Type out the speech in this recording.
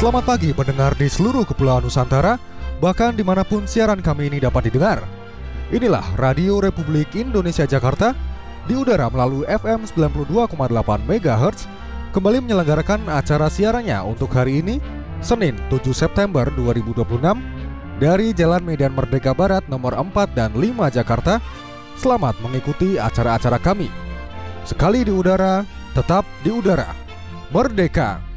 Selamat pagi pendengar di seluruh Kepulauan Nusantara, bahkan dimanapun siaran kami ini dapat didengar. Inilah Radio Republik Indonesia Jakarta, di udara melalui FM 92,8 MHz, kembali menyelenggarakan acara siarannya untuk hari ini, Senin 7 September 2026, dari Jalan Medan Merdeka Barat nomor 4 dan 5 Jakarta. Selamat mengikuti acara-acara kami. Sekali di udara, tetap di udara. Merdeka!